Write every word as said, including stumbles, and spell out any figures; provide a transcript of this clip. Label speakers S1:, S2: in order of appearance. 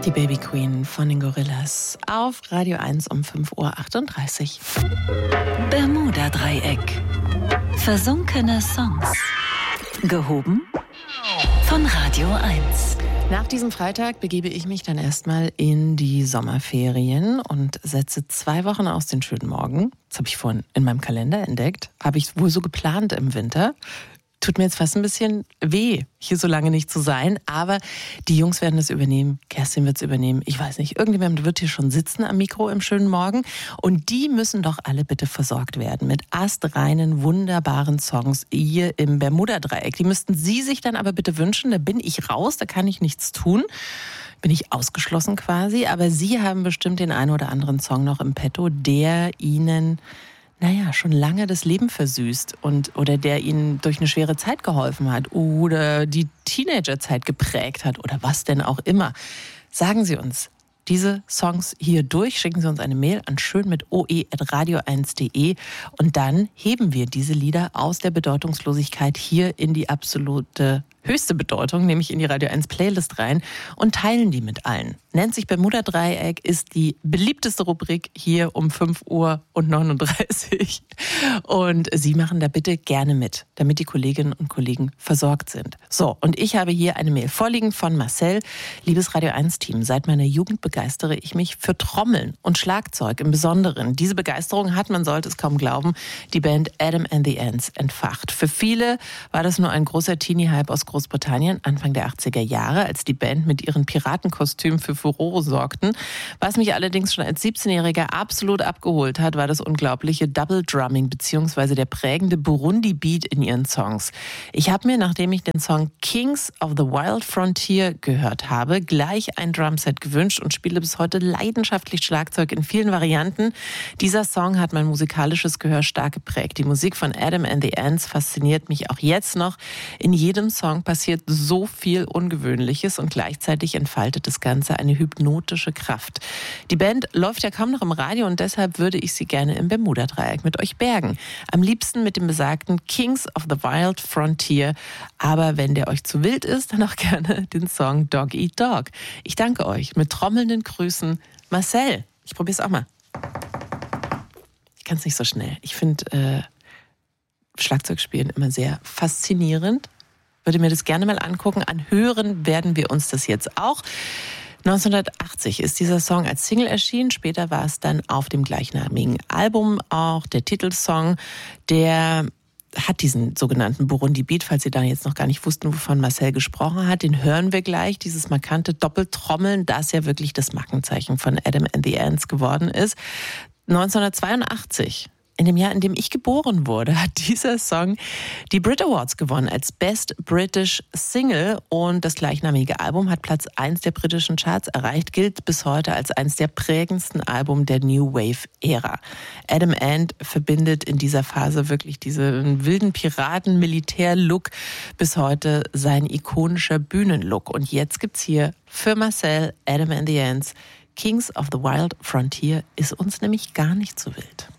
S1: Die Baby Queen von den Gorillas auf Radio eins um fünf Uhr achtunddreißig.
S2: Bermuda-Dreieck. Versunkene Songs. Gehoben von Radio eins.
S1: Nach diesem Freitag begebe ich mich dann erstmal in die Sommerferien und setze zwei Wochen aus den schönen Morgen. Das habe ich vorhin in meinem Kalender entdeckt. Habe ich wohl so geplant im Winter. Tut mir jetzt fast ein bisschen weh, hier so lange nicht zu sein. Aber die Jungs werden es übernehmen. Kerstin wird es übernehmen. Ich weiß nicht, irgendjemand wird hier schon sitzen am Mikro im schönen Morgen. Und die müssen doch alle bitte versorgt werden mit astreinen, wunderbaren Songs hier im Bermuda-Dreieck. Die müssten Sie sich dann aber bitte wünschen. Da bin ich raus, da kann ich nichts tun. Bin ich ausgeschlossen quasi. Aber Sie haben bestimmt den einen oder anderen Song noch im Petto, der Ihnen... naja, schon lange das Leben versüßt und oder der ihnen durch eine schwere Zeit geholfen hat oder die Teenagerzeit geprägt hat oder was denn auch immer. Sagen Sie uns diese Songs hier durch, schicken Sie uns eine Mail an schön mit oe at radio eins punkt de und dann heben wir diese Lieder aus der Bedeutungslosigkeit hier in die absolute höchste Bedeutung, nämlich in die Radio eins Playlist rein und teilen die mit allen. Nennt sich Bermuda-Dreieck, ist die beliebteste Rubrik hier um fünf Uhr neununddreißig. Und Sie machen da bitte gerne mit, damit die Kolleginnen und Kollegen versorgt sind. So, und ich habe hier eine Mail vorliegen von Marcel. Liebes Radio eins Team, seit meiner Jugend begeistere ich mich für Trommeln und Schlagzeug im Besonderen. Diese Begeisterung hat, man sollte es kaum glauben, die Band Adam and the Ants entfacht. Für viele war das nur ein großer Teenie-Hype aus Großbritannien Anfang der achtziger Jahre, als die Band mit ihren Piratenkostümen für Furore sorgten. Was mich allerdings schon als siebzehnjähriger absolut abgeholt hat, war das unglaubliche Double Drumming bzw. der prägende Burundi-Beat in ihren Songs. Ich habe mir, nachdem ich den Song Kings of the Wild Frontier gehört habe, gleich ein Drumset gewünscht und spiele bis heute leidenschaftlich Schlagzeug in vielen Varianten. Dieser Song hat mein musikalisches Gehör stark geprägt. Die Musik von Adam and the Ants fasziniert mich auch jetzt noch. In jedem Song passiert so viel Ungewöhnliches und gleichzeitig entfaltet das Ganze eine hypnotische Kraft. Die Band läuft ja kaum noch im Radio und deshalb würde ich sie gerne im Bermuda-Dreieck mit euch bergen. Am liebsten mit dem besagten Kings of the Wild Frontier. Aber wenn der euch zu wild ist, dann auch gerne den Song Dog Eat Dog. Ich danke euch. Mit trommelnden Grüßen, Marcel. Ich probier's auch mal. Ich kann es nicht so schnell. Ich finde äh, Schlagzeugspielen immer sehr faszinierend. Würde mir das gerne mal angucken. Anhören werden wir uns das jetzt auch. neunzehnhundertachtzig ist dieser Song als Single erschienen. Später war es dann auf dem gleichnamigen Album auch der Titelsong. Der hat diesen sogenannten Burundi-Beat, falls Sie da jetzt noch gar nicht wussten, wovon Marcel gesprochen hat. Den hören wir gleich, dieses markante Doppeltrommeln, das ja wirklich das Markenzeichen von Adam and the Ants geworden ist. neunzehnhundertzweiundachtzig, in dem Jahr, in dem ich geboren wurde, hat dieser Song die Brit Awards gewonnen als Best British Single und das gleichnamige Album hat Platz eins der britischen Charts erreicht, gilt bis heute als eines der prägendsten Alben der New Wave-Ära. Adam Ant verbindet in dieser Phase wirklich diesen wilden Piraten-Militär-Look bis heute sein ikonischer Bühnenlook. Und jetzt gibt's hier für Marcel Adam and the Ants Kings of the Wild Frontier, ist uns nämlich gar nicht so wild.